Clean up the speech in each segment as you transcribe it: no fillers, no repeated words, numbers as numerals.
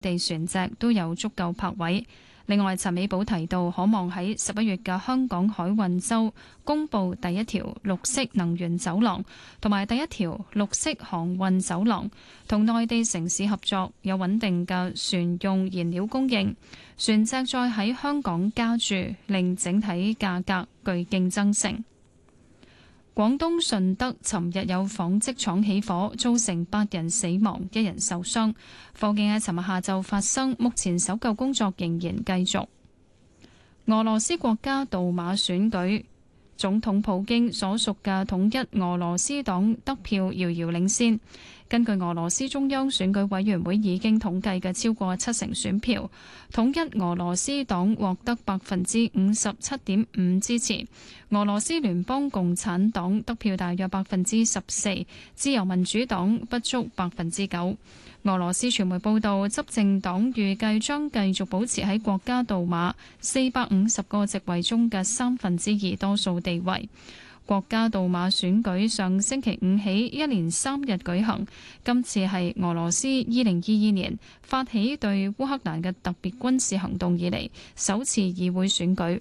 地船隻都有足夠泊位。另外，陳美寶提到，可望喺11月嘅香港海運周公布第一條綠色能源走廊，同埋第一條綠色航運走廊，同內地城市合作，有穩定嘅船用燃料供應，船隻再喺香港加注，令整體價格具競爭性。廣東順德尋日有紡織廠起火，造成8人死亡，1人受傷。火警喺尋日下晝發生，目前搜救工作仍然繼續。俄羅斯國家杜馬選舉，總統普京所屬嘅統一俄羅斯黨得票遙遙領先。根據俄羅斯中央選舉委員會已經統計嘅超過70%選票，統一俄羅斯黨獲得57.5%支持，俄羅斯聯邦共產黨得票大約14%，自由民主黨不足9%。俄羅斯傳媒報道，執政黨預計將繼續保持喺國家杜馬450個席位中嘅2/3多數地位。國家杜馬選舉上星期5起一連3日舉行，今次係俄羅斯2022年發起對烏克蘭嘅特別軍事行動以嚟首次議會選舉。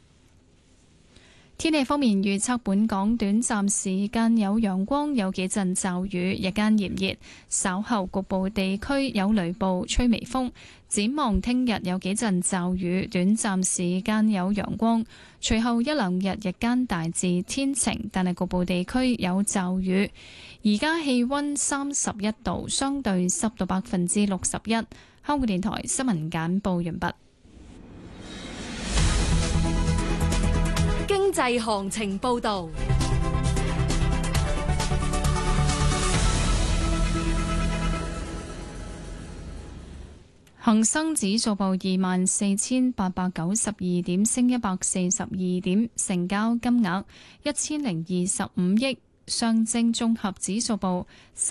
天氣方面預測，本港短暫時間有陽光，有幾陣驟雨，日間炎熱，稍後局部地區有雷暴，吹微風。展望聽日有幾陣驟雨，短暫時間有陽光，隨後一兩日日間大致天晴，但係局部地區有驟雨。而家氣溫31度，相對濕度61%。香港電台新聞簡報完畢。 經濟行情報道。 恒生指數報24,892點，升142點，成交金額1025億。上證綜合指數報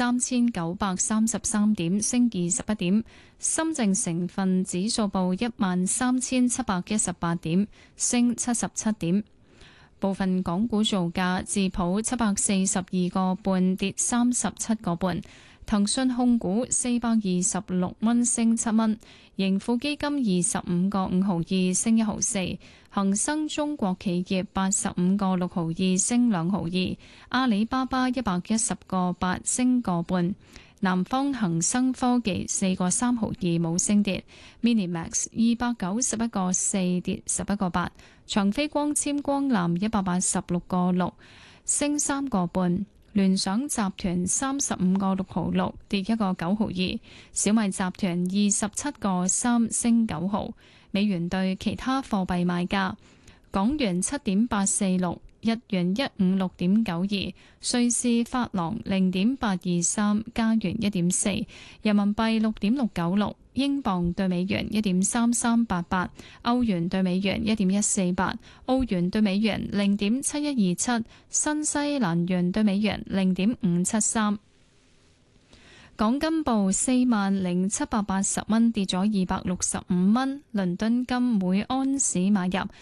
3,933點，升21點。深證成分指數報13,718點，升77點。部分港股造價，智普742個半跌37個半，騰訊控股426蚊升7蚊，盈富基金25個5毫2升1毫4，恒生中國企業85個6毫2升2毫2，阿里巴巴110個8升個半。南方恒生科技4個3毫2冇升跌 ，Minimax 291個4跌11個8，長飛光纖光纜186個6升3個半，聯想集團35個6毫6跌1個9毫2，小米集團27個3升9毫。美元對其他貨幣賣價，港元7.846。日元156.92，瑞士法郎0.823，加元1.4，人民幣6.696，英鎊對美元1.3388，歐元對美元1.148，澳元對美元0.7127，新西蘭元對美元0.573。港金報40,780蚊，跌咗265蚊。倫敦金每安士買入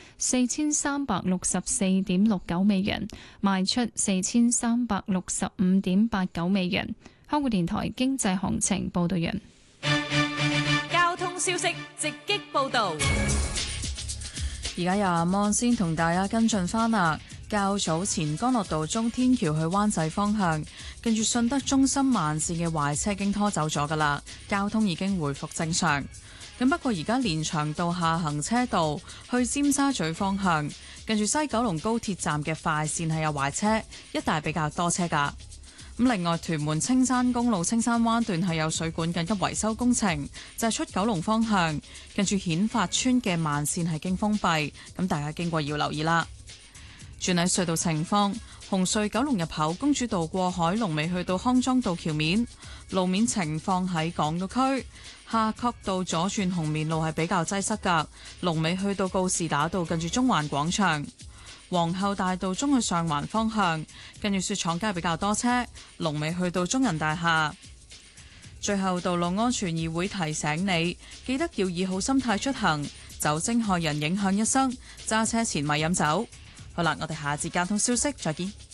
4364.69美元，賣出4365.89美元。香港電台經濟行情報道完。 交通消息直擊報道。 而家由阿芒先同大家跟進返啦。較早前干諾道中天橋去灣仔方向，跟住順德中心慢線嘅壞車已經拖走咗噶啦，交通已經回復正常。咁不過而家連翔道下行車道去尖沙咀方向，跟住西九龍高鐵站嘅快線係有壞車，一帶比較多車噶。咁另外屯門青山公路青山灣段係有水管緊急維修工程，就係出九龍方向，跟住顯發村嘅慢線係經封閉，咁大家經過要留意啦。轉喺隧道情況，紅隧九龍入口公主道過海龍尾去到康莊道橋面，路面情況喺港島區夏慤道左轉紅棉路係比較擠塞㗎，龍尾去到告士打道近住中環廣場，皇后大道中去上環方向，跟住雪廠街比較多車，龍尾去到中人大廈。最後，道路安全議會提醒你，記得要以好心態出行，酒精害人影響一生，揸車前咪飲酒。好啦，我哋下節交通消息再見。